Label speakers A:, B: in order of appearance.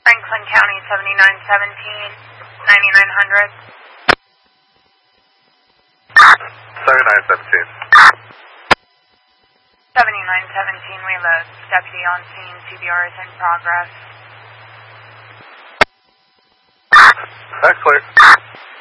A: Franklin County 7917, 9900.
B: 7917.
A: 7917, we have a deputy on scene. CBR is in progress.
B: That's clear.